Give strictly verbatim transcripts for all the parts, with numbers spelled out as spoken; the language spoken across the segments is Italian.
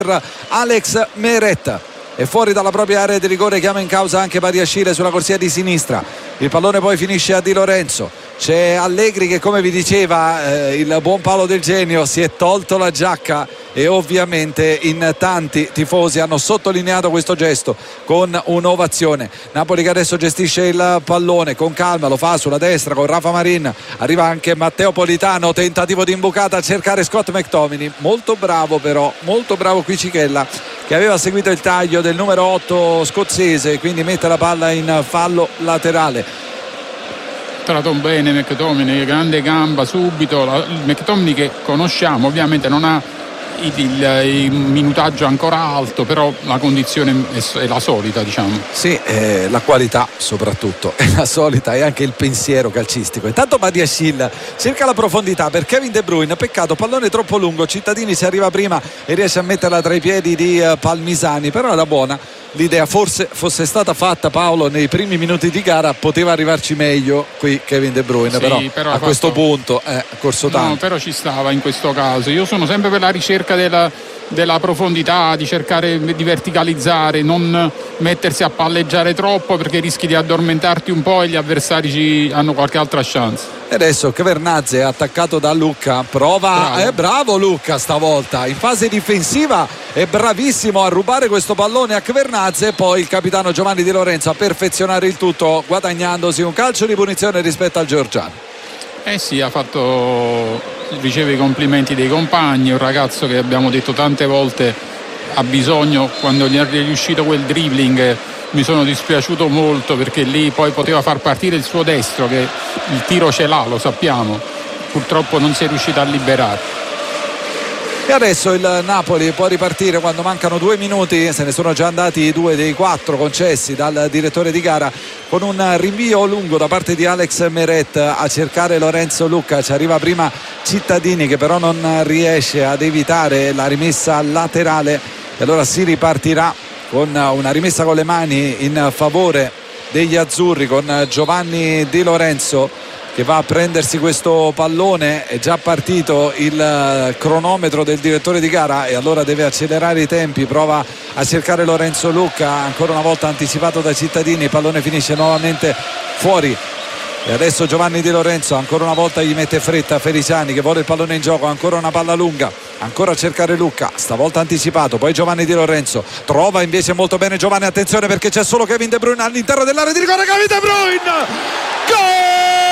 Alex Meret. E fuori dalla propria area di rigore chiama in causa anche Badiashile sulla corsia di sinistra. Il pallone poi finisce a Di Lorenzo. C'è Allegri che, come vi diceva eh, il buon Paolo Del Genio, si è tolto la giacca e ovviamente in tanti tifosi hanno sottolineato questo gesto con un'ovazione. Napoli che adesso gestisce il pallone con calma, lo fa sulla destra con Rafa Marin, arriva anche Matteo Politano, tentativo di imbucata a cercare Scott McTominay, molto bravo però, molto bravo qui Cichella, che aveva seguito il taglio del numero otto scozzese, quindi mette la palla in fallo laterale. Trattato bene McTominay, grande gamba subito. La, il McTominay che conosciamo ovviamente non ha il, il, il minutaggio ancora alto, però la condizione è, è la solita, diciamo. Sì, eh, la qualità soprattutto è la solita e anche il pensiero calcistico. Intanto Badiashile cerca la profondità per Kevin De Bruyne, peccato, pallone troppo lungo, Cittadini si arriva prima e riesce a metterla tra i piedi di uh, Palmisani, però era buona l'idea, forse fosse stata fatta, Paolo, nei primi minuti di gara poteva arrivarci meglio qui Kevin De Bruyne, sì, però, però a fatto... questo punto è eh, corso tanto. No, però ci stava in questo caso. Io sono sempre per la ricerca della, della profondità, di cercare di verticalizzare, non mettersi a palleggiare troppo perché rischi di addormentarti un po' e gli avversari ci hanno qualche altra chance. E adesso Kvernadze, attaccato da Lucca, prova, è bravo. Eh, bravo Lucca stavolta in fase difensiva, è bravissimo a rubare questo pallone a Kvernadze, e poi il capitano Giovanni Di Lorenzo a perfezionare il tutto guadagnandosi un calcio di punizione rispetto al georgiano. Eh sì, ha fatto, riceve i complimenti dei compagni, un ragazzo che abbiamo detto tante volte ha bisogno, quando gli è riuscito quel dribbling mi sono dispiaciuto molto perché lì poi poteva far partire il suo destro, che il tiro ce l'ha, lo sappiamo, purtroppo non si è riuscito a liberare. E adesso il Napoli può ripartire quando mancano due minuti, se ne sono già andati due dei quattro concessi dal direttore di gara, con un rinvio lungo da parte di Alex Meret a cercare Lorenzo Lucca. Ci arriva prima Cittadini che però non riesce ad evitare la rimessa laterale e allora si ripartirà con una rimessa con le mani in favore degli azzurri, con Giovanni Di Lorenzo che va a prendersi questo pallone. È già partito il cronometro del direttore di gara e allora deve accelerare i tempi, prova a cercare Lorenzo Lucca, ancora una volta anticipato da Cittadini, il pallone finisce nuovamente fuori. E adesso Giovanni Di Lorenzo ancora una volta gli mette fretta Feliciani che vuole il pallone in gioco, ancora una palla lunga, ancora a cercare Lucca, stavolta anticipato, poi Giovanni Di Lorenzo trova invece molto bene Giovanni, attenzione perché c'è solo Kevin De Bruyne all'interno dell'area di rigore, Kevin De Bruyne, gol!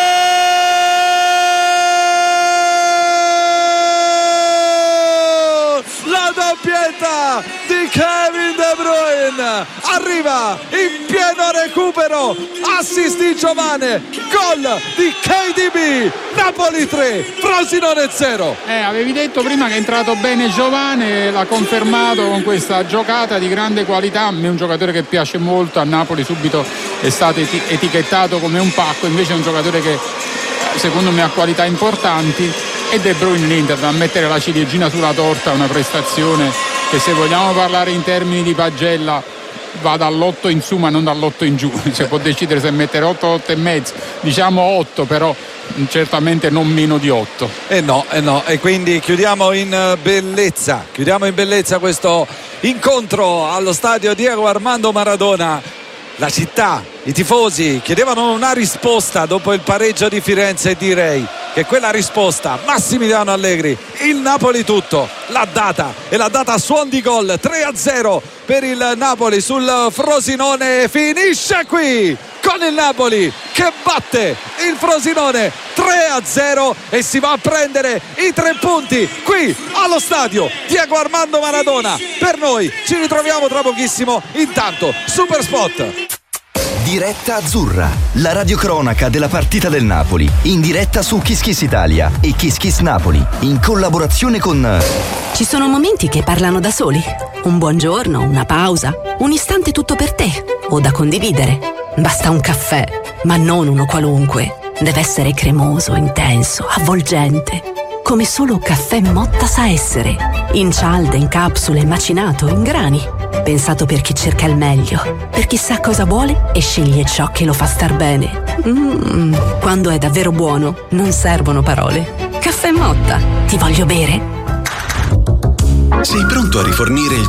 La doppietta di Kevin De Bruyne, arriva in pieno recupero, assist di Giovane, gol di K D B, Napoli tre, Frosinone zero. Eh, avevi detto prima che è entrato bene Giovane, l'ha confermato con questa giocata di grande qualità. A me è un giocatore che piace molto, a Napoli subito è stato eti- etichettato come un pacco, invece è un giocatore che secondo me ha qualità importanti. E De Bruyne l'Inter va a mettere la ciliegina sulla torta, una prestazione che, se vogliamo parlare in termini di pagella, va dall'otto in su ma non dall'otto in giù, cioè può decidere se mettere otto, otto e mezzo, diciamo otto, però certamente non meno di otto. E eh no, e eh no, e quindi chiudiamo in bellezza, chiudiamo in bellezza questo incontro allo stadio Diego Armando Maradona. La città, i tifosi chiedevano una risposta dopo il pareggio di Firenze e direi che quella risposta Massimiliano Allegri, il Napoli tutto, l'ha data e l'ha data a suon di gol. Tre a zero per il Napoli sul Frosinone, finisce qui con il Napoli che batte il Frosinone tre a zero e si va a prendere i tre punti qui allo stadio Diego Armando Maradona. Per noi ci ritroviamo tra pochissimo, intanto Super Spot. Diretta Azzurra, la radiocronaca della partita del Napoli, in diretta su Kiss Kiss Italia e Kiss Kiss Napoli, in collaborazione con... Ci sono momenti che parlano da soli. Un buongiorno, una pausa, un istante tutto per te o da condividere. Basta un caffè, ma non uno qualunque. Deve essere cremoso, intenso, avvolgente, come solo Caffè Motta sa essere. In cialde, in capsule, macinato, in grani. Pensato per chi cerca il meglio, per chi sa cosa vuole e sceglie ciò che lo fa star bene. Mm, quando è davvero buono, non servono parole. Caffè Motta, ti voglio bere? Sei pronto a rifornire il